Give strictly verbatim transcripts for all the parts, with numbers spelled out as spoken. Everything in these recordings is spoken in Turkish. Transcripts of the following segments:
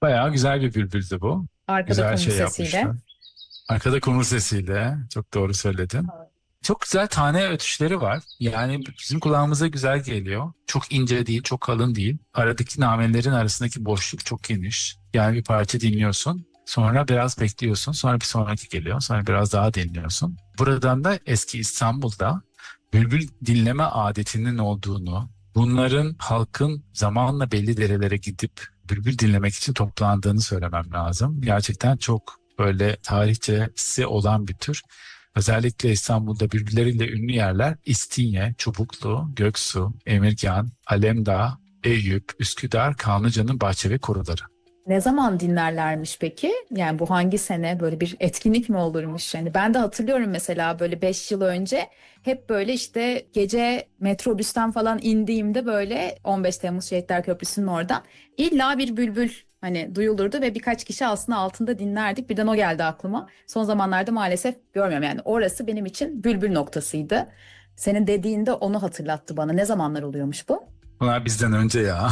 Bayağı güzel bir bülbüldü bu. Arkada Güzel kumun şey sesiyle. yapmışlar. Arkada kumru sesiyle. Çok doğru söyledin. Çok güzel tane ötüşleri var. Yani bizim kulağımıza güzel geliyor. Çok ince değil, çok kalın değil. Aradaki namelerin arasındaki boşluk çok geniş. Yani bir parça dinliyorsun. Sonra biraz bekliyorsun. Sonra bir sonraki geliyor. Sonra biraz daha dinliyorsun. Buradan da eski İstanbul'da bülbül dinleme adetinin olduğunu, bunların halkın zamanla belli derelere gidip bülbül dinlemek için toplandığını söylemem lazım. Gerçekten çok böyle tarihçesi olan bir tür. Özellikle İstanbul'da birbirleriyle ünlü yerler İstinye, Çubuklu, Göksu, Emirgan, Alemdağ, Eyüp, Üsküdar, Kanlıca'nın bahçe ve koruları. Ne zaman dinlerlermiş peki? Yani bu hangi sene böyle bir etkinlik mi olurmuş? Yani ben de hatırlıyorum mesela böyle beş yıl önce hep böyle işte gece metrobüsten falan indiğimde böyle on beş Temmuz Şehitler Köprüsü'nün oradan illa bir bülbül hani duyulurdu ve birkaç kişi aslında altında dinlerdik. Birden o geldi aklıma. Son zamanlarda maalesef görmüyorum yani orası benim için bülbül noktasıydı. Senin dediğinde onu hatırlattı bana. Ne zamanlar oluyormuş bu? Bunlar bizden önce ya.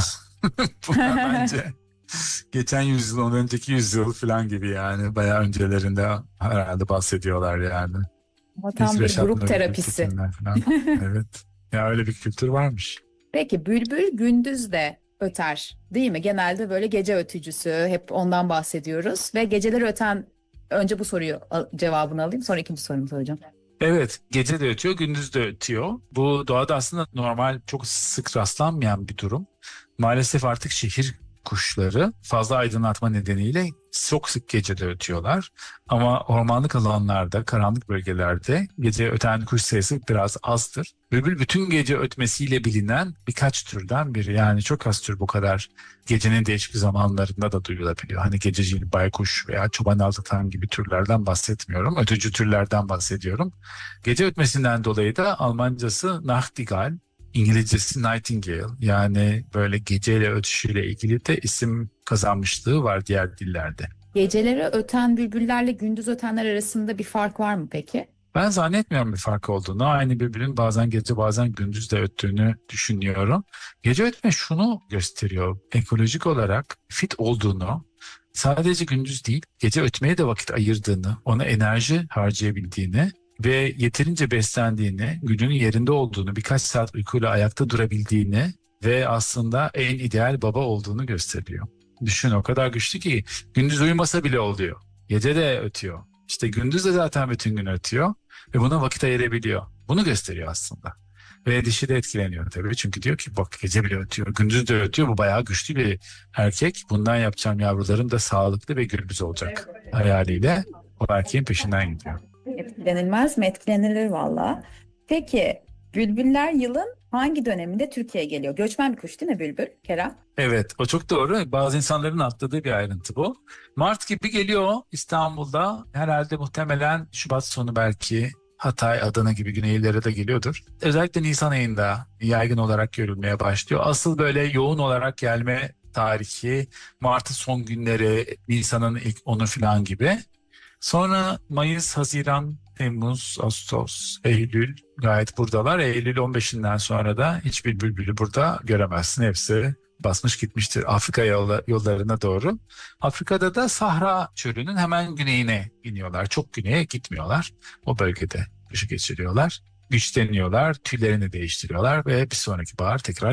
Bunlar bence geçen yüzyıl, ondan önceki yüzyıl falan gibi yani. Bayağı öncelerinde herhalde bahsediyorlar yani. Ama Biz tam bir Reşat grup Nuri, terapisi. Gültekinler falan. Evet. Ya öyle bir kültür varmış. Peki bülbül gündüz de öter, değil mi? Genelde böyle gece ötücüsü, hep ondan bahsediyoruz ve geceleri öten, önce bu soruyu al- cevabını alayım, sonra ikinci sorumu soracağım. Evet, gece de ötüyor, gündüz de ötüyor. Bu doğada aslında normal, çok sık rastlanmayan bir durum. Maalesef artık şehir kuşları fazla aydınlatma nedeniyle çok sık gece de ötüyorlar. Ama ormanlık alanlarda, karanlık bölgelerde gece öten kuş sayısı biraz azdır. Bülbül bütün gece ötmesiyle bilinen birkaç türden biri. Yani çok az tür bu kadar gecenin değişik zamanlarında da duyulabiliyor. Hani gececi baykuş veya çoban ağzıtan gibi türlerden bahsetmiyorum. Ötücü türlerden bahsediyorum. Gece ötmesinden dolayı da Almancası Nachtigall, İngilizcesi Nightingale. Yani böyle geceyle ötüşüyle ilgili de isim kazanmışlığı var diğer dillerde. Geceleri öten bülbüllerle gündüz ötenler arasında bir fark var mı peki? Ben zannetmiyorum bir fark olduğunu. Aynı birbirinin bazen gece bazen gündüz de öttüğünü düşünüyorum. Gece ötme şunu gösteriyor. Ekolojik olarak fit olduğunu, sadece gündüz değil gece ötmeye de vakit ayırdığını, ona enerji harcayabildiğini ve yeterince beslendiğini, gücünün yerinde olduğunu, birkaç saat uykuyla ayakta durabildiğini ve aslında en ideal baba olduğunu gösteriyor. Düşün, o kadar güçlü ki gündüz uyumasa bile oluyor. Gece de ötüyor. İşte gündüz de zaten bütün gün ötüyor ve buna vakit ayırabiliyor. Bunu gösteriyor aslında. Ve dişi de etkileniyor tabii. Çünkü diyor ki bak, gece bile ötüyor, gündüz de ötüyor. Bu bayağı güçlü bir erkek. Bundan yapacağım yavrularım da sağlıklı ve gürbüz olacak hayaliyle o erkeğin peşinden gidiyor. Etkilenilmez mi? Etkilenilir valla. Peki bülbüller yılın hangi döneminde Türkiye'ye geliyor? Göçmen bir kuş değil mi bülbül, Kerem? Evet, o çok doğru. Bazı insanların atladığı bir ayrıntı bu. Mart gibi geliyor İstanbul'da. Herhalde muhtemelen Şubat sonu, belki Hatay, Adana gibi güneylere de geliyordur. Özellikle Nisan ayında yaygın olarak görülmeye başlıyor. Asıl böyle yoğun olarak gelme tarihi Mart'ın son günleri, Nisan'ın ilk onu falan gibi. Sonra Mayıs, Haziran, Temmuz, Ağustos, Eylül gayet buradalar. Eylül on beşinden sonra da hiçbir bülbülü burada göremezsin. Hepsi basmış gitmiştir Afrika yolla- yollarına doğru. Afrika'da da Sahra çölünün hemen güneyine iniyorlar. Çok güneye gitmiyorlar. O bölgede kışı geçiriyorlar. Güçleniyorlar, tüylerini değiştiriyorlar ve bir sonraki bahar tekrar